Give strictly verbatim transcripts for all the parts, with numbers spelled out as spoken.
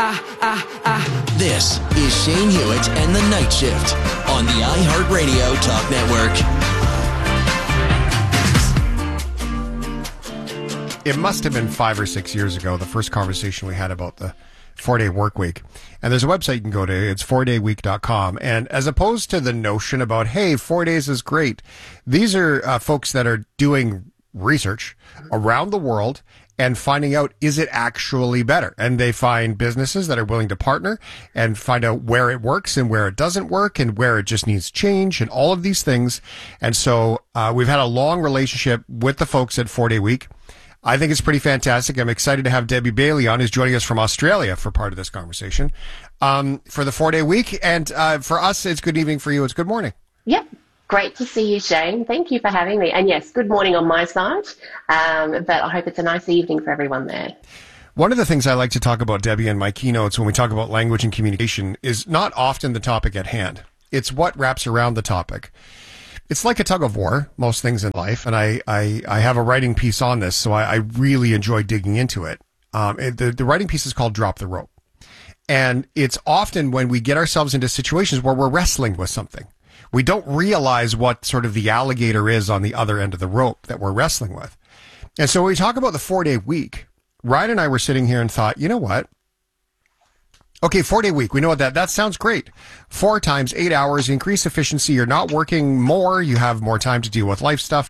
This is Shane Hewitt and the Night Shift on the iHeartRadio Talk Network. It must have been five or six years ago, the first conversation we had about the four-day work week. And there's a website you can go to. It's four day week dot com. And as opposed to the notion about, hey, four days is great, these are uh, folks that are doing research around the world and finding out, is it actually better? And they find businesses that are willing to partner and find out where it works and where it doesn't work and where it just needs change and all of these things. And so uh, we've had a long relationship with the folks at four day week. I think it's pretty fantastic. I'm excited to have Debbie Bailey on, who's joining us from Australia for part of this conversation um, for the four-day week. And uh, for us, it's good evening. For you, it's good morning. Yep. Great to see you, Shane. Thank you for having me. And yes, good morning on my side. Um, but I hope it's a nice evening for everyone there. One of the things I like to talk about, Debbie, in my keynotes when we talk about language and communication is not often the topic at hand. It's what wraps around the topic. It's like a tug of war, most things in life, and I, I, I have a writing piece on this, so I, I really enjoy digging into it. Um, it the, the writing piece is called Drop the Rope. And it's often when we get ourselves into situations where we're wrestling with something. We don't realize what sort of the alligator is on the other end of the rope that we're wrestling with. And so when we talk about the four-day week, Ryan and I were sitting here and thought, you know what? Okay, four-day week. We know what that, that sounds great. Four times eight hours, increase efficiency. You're not working more. You have more time to deal with life stuff.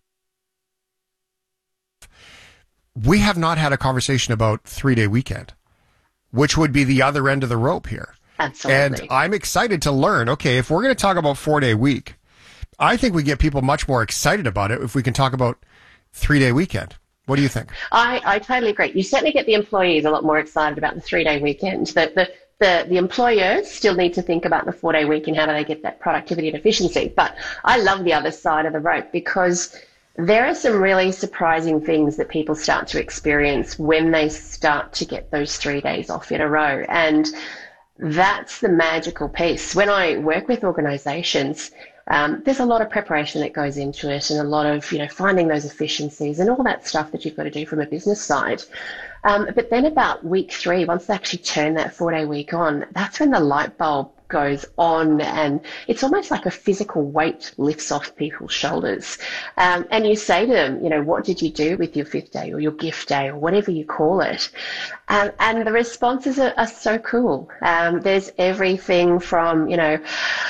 We have not had a conversation about three-day weekend, which would be the other end of the rope here. Absolutely. And I'm excited to learn, okay, if we're going to talk about four-day week, I think we get people much more excited about it if we can talk about three-day weekend. What do you think? I, I totally agree. You certainly get the employees a lot more excited about the three-day weekend. The, the, the, the employers still need to think about the four-day week and how do they get that productivity and efficiency. But I love the other side of the rope because there are some really surprising things that people start to experience when they start to get those three days off in a row. And that's the magical piece. When I work with organizations, um, there's a lot of preparation that goes into it and a lot of, you know, finding those efficiencies and all that stuff that you've got to do from a business side. Um, but then about week three, once they actually turn that four-day week on, that's when the light bulb goes on and it's almost like a physical weight lifts off people's shoulders. Um, and you say to them, you know, what did you do with your fifth day or your gift day or whatever you call it? Um, and the responses are, are so cool. Um, there's everything from, you know,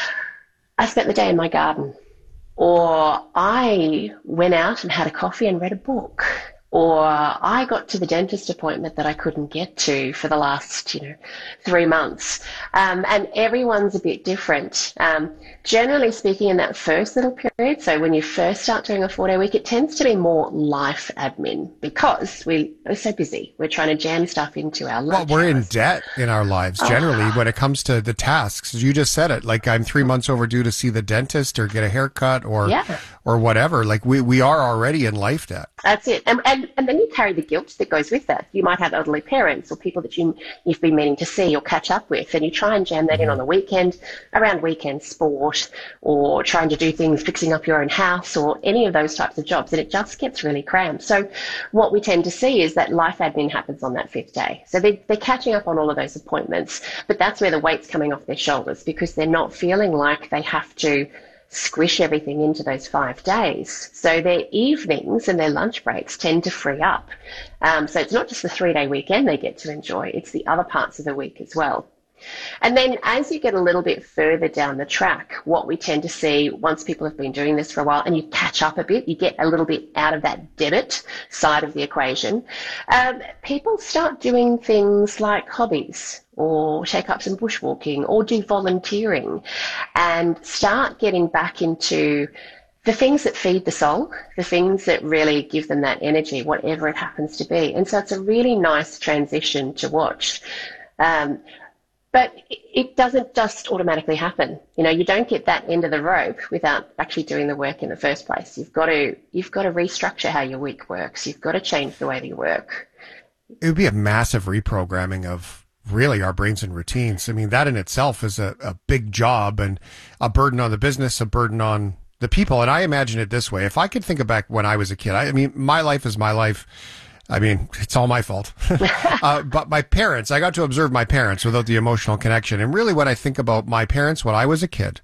I spent the day in my garden, or I went out and had a coffee and read a book, or I got to the dentist appointment that I couldn't get to for the last, you know, three months. Um, and everyone's a bit different. Um, generally speaking, in that first little period, so when you first start doing a four-day week, it tends to be more life admin because we, we're so busy. We're trying to jam stuff into our life. Well, we're in debt in our lives generally oh. when it comes to the tasks. You just said it. Like I'm three months overdue to see the dentist or get a haircut or yeah. or whatever. Like we, we are already in life debt. That's it. And, and and then you carry the guilt that goes with that. You might have elderly parents or people that you, you've been meaning to see or catch up with, and you try and jam that in on the weekend, around weekend sport, or trying to do things, fixing up your own house or any of those types of jobs, and it just gets really crammed. So what we tend to see is that life admin happens on that fifth day. So they, they're catching up on all of those appointments, but that's where the weight's coming off their shoulders because they're not feeling like they have to squish everything into those five days. So their evenings and their lunch breaks tend to free up. Um, so it's not just the three-day weekend they get to enjoy, it's the other parts of the week as well. And then as you get a little bit further down the track, what we tend to see once people have been doing this for a while and you catch up a bit, you get a little bit out of that debit side of the equation, um, people start doing things like hobbies or take up some bushwalking or do volunteering and start getting back into the things that feed the soul, the things that really give them that energy, whatever it happens to be. And so it's a really nice transition to watch. Um, But it doesn't just automatically happen. You know, you don't get that end of the rope without actually doing the work in the first place. You've got to, you've got to restructure how your week works. You've got to change the way that you work. It would be a massive reprogramming of really our brains and routines. I mean, that in itself is a, a big job and a burden on the business, a burden on the people. And I imagine it this way. If I could think back when I was a kid, I, I mean, my life is my life. I mean, it's all my fault. uh, but my parents, I got to observe my parents without the emotional connection. And really when I think about my parents, when I was a kid,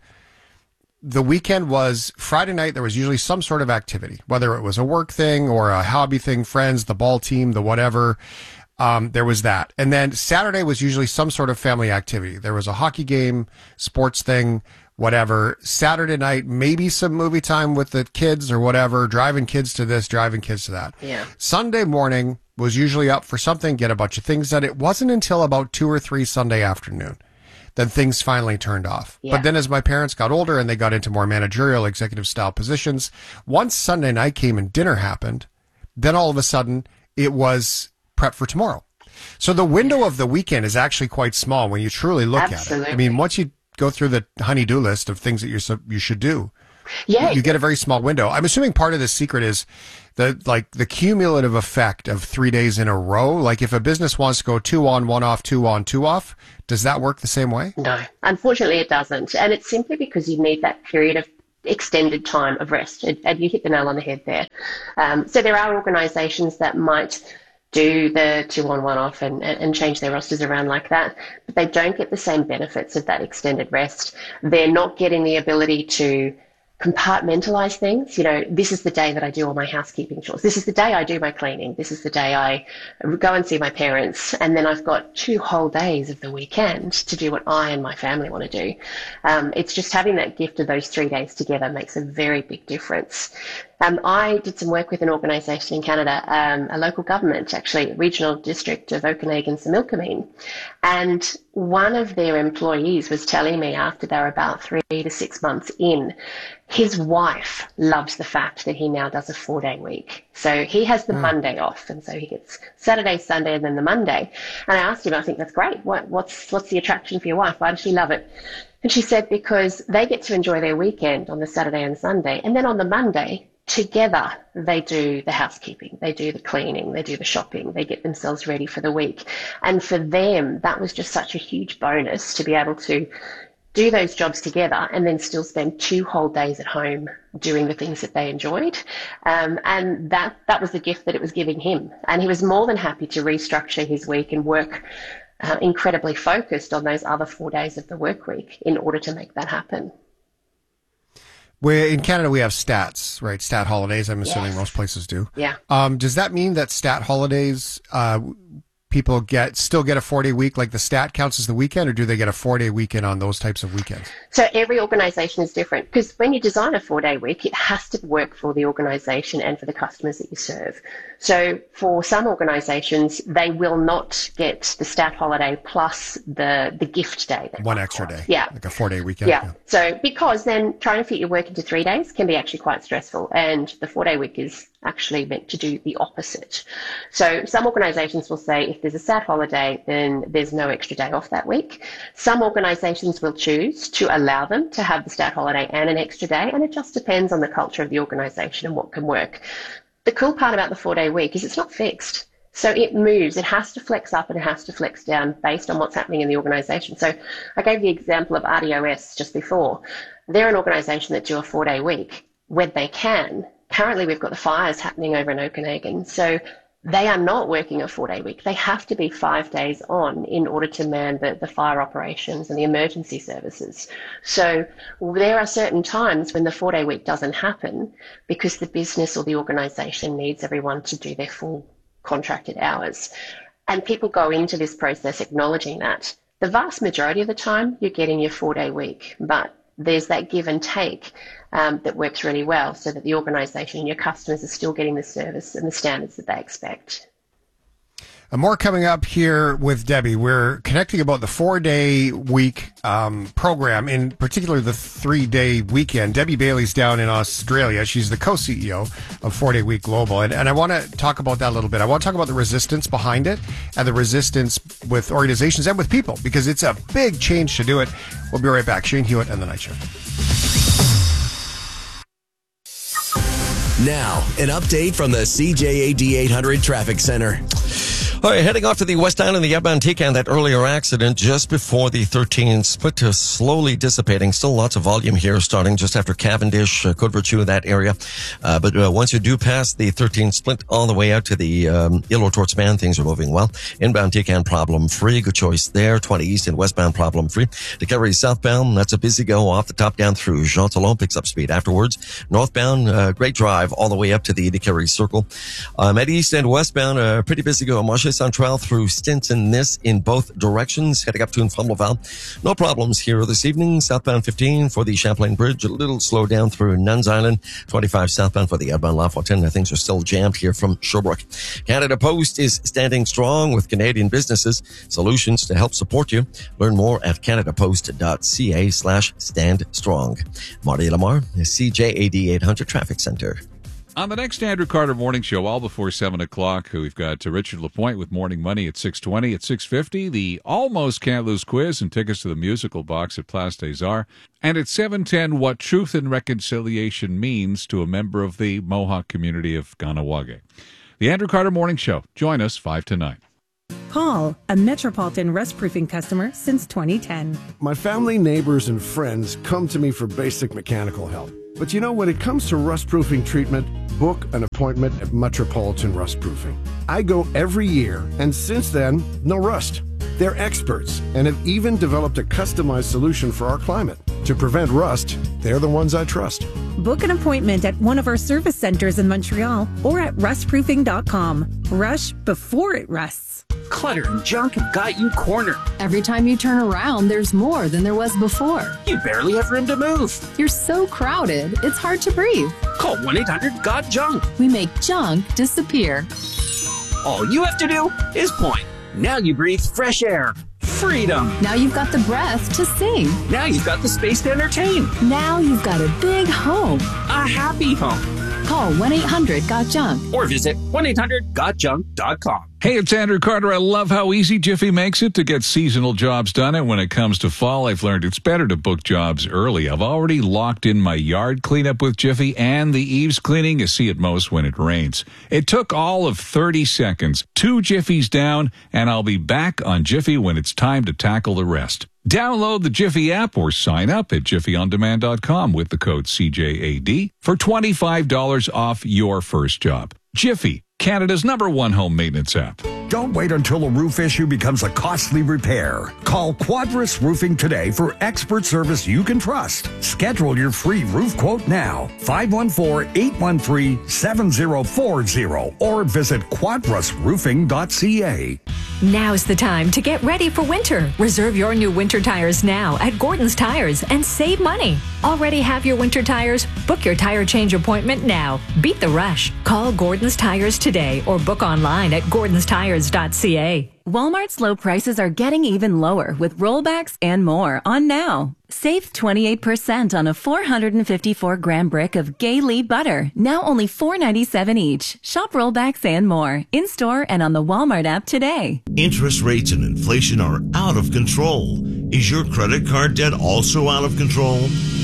the weekend was Friday night. There was usually some sort of activity, whether it was a work thing or a hobby thing, friends, the ball team, the whatever. Um, there was that. And then Saturday was usually some sort of family activity. There was a hockey game, sports thing, whatever. Saturday night, maybe some movie time with the kids or whatever, driving kids to this, driving kids to that. Yeah. Sunday morning was usually up for something, get a bunch of things done. It wasn't until about two or three Sunday afternoon that things finally turned off. Yeah. But then as my parents got older and they got into more managerial, executive style positions, once Sunday night came and dinner happened, then all of a sudden it was prep for tomorrow. So the window of the weekend is actually quite small when you truly look Absolutely. at it. I mean, once you go through the honey-do list of things that you you should do, Yeah. you get a very small window. I'm assuming part of the secret is the like the cumulative effect of three days in a row. Like if a business wants to go two on, one off, two on, two off, does that work the same way? No, unfortunately it doesn't. And it's simply because you need that period of extended time of rest. And, and you hit the nail on the head there. Um, so there are organisations that might do the two on, one off and, and change their rosters around like that, but they don't get the same benefits of that extended rest. They're not getting the ability to compartmentalize things. You know, this is the day that I do all my housekeeping chores. This is the day I do my cleaning. This is the day I go and see my parents. And then I've got two whole days of the weekend to do what I and my family want to do. Um, it's just having that gift of those three days together makes a very big difference. Um, I did some work with an organisation in Canada, um, a local government, actually, regional district of Okanagan-Similkameen. And one of their employees was telling me after they were about three to six months in, his wife loves the fact that he now does a four-day week. So he has the mm. Monday off, and so he gets Saturday, Sunday, and then the Monday. And I asked him, I think that's great. What, what's what's the attraction for your wife? Why does she love it? And she said because they get to enjoy their weekend on the Saturday and Sunday, and then on the Monday, together they do the housekeeping, they do the cleaning, they do the shopping, they get themselves ready for the week. And for them, that was just such a huge bonus to be able to do those jobs together and then still spend two whole days at home doing the things that they enjoyed. Um, and that, that was the gift that it was giving him. And he was more than happy to restructure his week and work uh, incredibly focused on those other four days of the work week in order to make that happen. Where in Canada we have stats, right? Stat holidays. I'm assuming Yes. most places do. Yeah. Um, does that mean that stat holidays, uh, people get still get a four day week, like the stat counts as the weekend, or do they get a four day weekend on those types of weekends? So every organisation is different because when you design a four day week, it has to work for the organisation and for the customers that you serve. So for some organisations, they will not get the stat holiday plus the, the gift day. One extra day. Yeah. Like a four day weekend. Yeah. yeah. So because then trying to fit your work into three days can be actually quite stressful. And the four day week is actually meant to do the opposite. So some organisations will say if there's a stat holiday, then there's no extra day off that week. Some organisations will choose to allow them to have the stat holiday and an extra day, and it just depends on the culture of the organisation and what can work. The cool part about the four-day week is it's not fixed. So it moves. It has to flex up and it has to flex down based on what's happening in the organisation. So I gave the example of R D O S just before. They're an organisation that do a four-day week when they can. Currently, we've got the fires happening over in Okanagan. So they are not working a four-day week. They have to be five days on in order to man the, the fire operations and the emergency services. So there are certain times when the four-day week doesn't happen because the business or the organisation needs everyone to do their full contracted hours. And people go into this process acknowledging that. The vast majority of the time, you're getting your four-day week, but there's that give and take um, that works really well so that the organisation and your customers are still getting the service and the standards that they expect. And more coming up here with Debbie. We're connecting about the four-day week um, program, in particular the three-day weekend. Debbie Bailey's down in Australia. She's the co-C E O of four-day week Global. And, and I want to talk about that a little bit. I want to talk about the resistance behind it and the resistance with organizations and with people, because it's a big change to do it. We'll be right back. Shane Hewitt and The Night Shift. Now, an update from the C J A D eight hundred Traffic Center. All right, heading off to the West Island, the outbound T-Can, that earlier accident just before the thirteen split, uh, slowly dissipating. Still lots of volume here starting just after Cavendish, uh, Côte Vertu, that area. Uh, but uh, once you do pass the thirteen split all the way out to the um, Yellow Torch Band, things are moving well. Inbound T-Can problem-free. Good choice there. twenty east and westbound problem-free. To Kerry southbound, that's a busy go off the top down through Jean Talon, picks up speed afterwards. Northbound, uh, great drive all the way up to the De Kerry Circle. Um, at east and westbound, a uh, pretty busy go. Marché Central through Stinson, this in both directions, heading up to Fond-Laval. No problems here this evening. Southbound fifteen for the Champlain Bridge, a little slow down through Nuns Island. twenty-five southbound for the outbound La Fontaine. Things are still jammed here from Sherbrooke. Canada Post is standing strong with Canadian businesses. Solutions to help support you. Learn more at canadapost.ca slash stand strong. Marty Lamar, C J A D eight hundred Traffic Center. On the next Andrew Carter Morning Show, all before seven o'clock, we've got uh, Richard Lapointe with Morning Money at six twenty. At six fifty, the Almost Can't Lose quiz and tickets to the musical box at Place des Arts. And at seven ten, what truth and reconciliation means to a member of the Mohawk community of Kahnawake. The Andrew Carter Morning Show. Join us five to nine. Paul, a Metropolitan rust-proofing customer since twenty ten. My family, neighbors, and friends come to me for basic mechanical help. But you know, when it comes to rust-proofing treatment, book an appointment at Metropolitan Rust-Proofing. I go every year, and since then, no rust. They're experts and have even developed a customized solution for our climate. To prevent rust, they're the ones I trust. Book an appointment at one of our service centers in Montreal or at rust proofing dot com. Rush before it rusts. Clutter and junk have got you cornered. Every time you turn around, there's more than there was before. You barely have room to move. You're so crowded, it's hard to breathe. Call one eight hundred G O T junk. We make junk disappear. All you have to do is point. Now you breathe fresh air. Freedom. Now you've got the breath to sing. Now you've got the space to entertain. Now you've got a big home. A happy home. Call one eight hundred G O T junk. Or visit one eight hundred G O T junk dot com. Hey, it's Andrew Carter. I love how easy Jiffy makes it to get seasonal jobs done. And when it comes to fall, I've learned it's better to book jobs early. I've already locked in my yard cleanup with Jiffy and the eaves cleaning you see at most when it rains. It took all of thirty seconds, two Jiffies down, and I'll be back on Jiffy when it's time to tackle the rest. Download the Jiffy app or sign up at jiffy on demand dot com with the code C J A D for twenty-five dollars off your first job. Jiffy, Canada's number one home maintenance app. Don't wait until a roof issue becomes a costly repair. Call Quadris Roofing today for expert service you can trust. Schedule your free roof quote now. five one four, eight one three, seven zero four zero or visit quadris roofing dot c a. Now's the time to get ready for winter. Reserve your new winter tires now at Gordon's Tires and save money. Already have your winter tires? Book your tire change appointment now. Beat the rush. Call Gordon's Tires today or book online at gordons tires dot c a. Walmart's low prices are getting even lower with rollbacks and more on now. Save twenty-eight percent on a four hundred fifty-four gram brick of Gay-Lee butter, now only four ninety-seven each. Shop rollbacks and more in-store and on the Walmart app today. Interest rates and inflation are out of control. Is your credit card debt also out of control?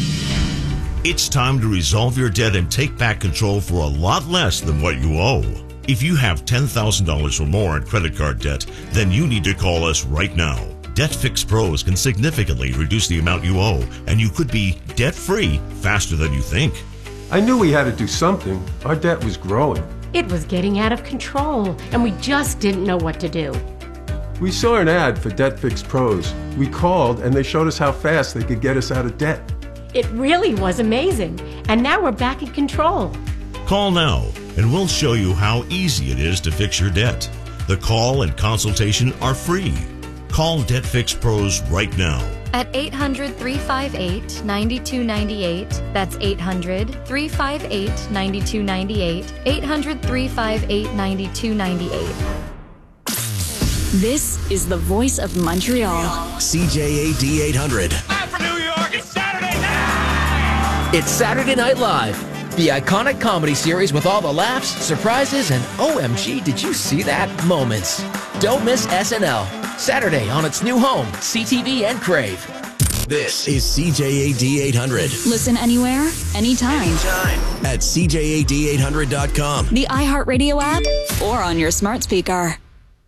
It's time to resolve your debt and take back control for a lot less than what you owe. If you have ten thousand dollars or more in credit card debt, then you need to call us right now. DebtFix Pros can significantly reduce the amount you owe, and you could be debt-free faster than you think. I knew we had to do something. Our debt was growing. It was getting out of control, and we just didn't know what to do. We saw an ad for DebtFix Pros. We called, and they showed us how fast they could get us out of debt. It really was amazing, and now we're back in control. Call now, and we'll show you how easy it is to fix your debt. The call and consultation are free. Call DebtFix Pros right now. At eight hundred, three five eight, nine two nine eight. That's eight hundred, three five eight, nine two nine eight. eight hundred, three five eight, nine two nine eight. This is the voice of Montreal. C J A D eight hundred. Live from New York, it's Saturday night! It's Saturday Night Live, the iconic comedy series with all the laughs, surprises, and O M G, did you see that moments. Don't miss S N L. Saturday on its new home, C T V and Crave. This is C J A D eight hundred. Listen anywhere, anytime. Anytime. At C J A D eight hundred dot com. The iHeartRadio app or on your smart speaker.